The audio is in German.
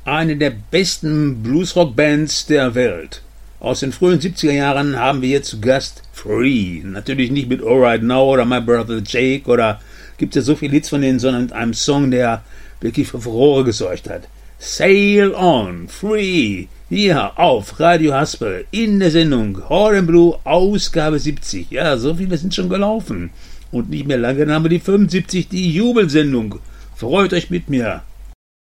eine der besten Bluesrock-Bands der Welt. Aus den frühen 70er Jahren haben wir hier zu Gast Free. Natürlich nicht mit All Right Now oder My Brother Jake oder gibt es ja so viele Hits von denen, sondern mit einem Song, der wirklich für Furore gesorgt hat. Sail On, Free, hier auf Radio Haspel in der Sendung Hall & Blue, Ausgabe 70. Ja, so viele sind schon gelaufen. Und nicht mehr lange, dann haben wir die 75, die Jubelsendung. Freut euch mit mir.